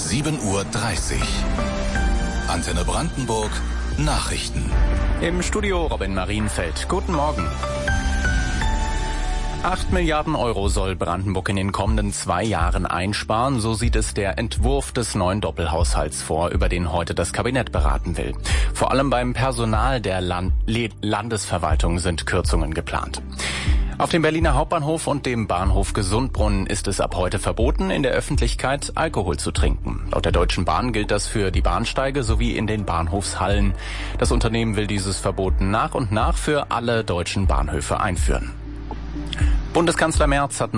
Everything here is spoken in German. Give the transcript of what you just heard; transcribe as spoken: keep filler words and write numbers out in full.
sieben Uhr dreißig. Antenne Brandenburg, Nachrichten. Im Studio Robin Marienfeld. Guten Morgen. Acht Milliarden Euro soll Brandenburg in den kommenden zwei Jahren einsparen. So sieht es der Entwurf des neuen Doppelhaushalts vor, über den heute das Kabinett beraten will. Vor allem beim Personal der Land- Landesverwaltung sind Kürzungen geplant. Auf dem Berliner Hauptbahnhof und dem Bahnhof Gesundbrunnen ist es ab heute verboten, in der Öffentlichkeit Alkohol zu trinken. Laut der Deutschen Bahn gilt das für die Bahnsteige sowie in den Bahnhofshallen. Das Unternehmen will dieses Verbot nach und nach für alle deutschen Bahnhöfe einführen. Bundeskanzler Merz hat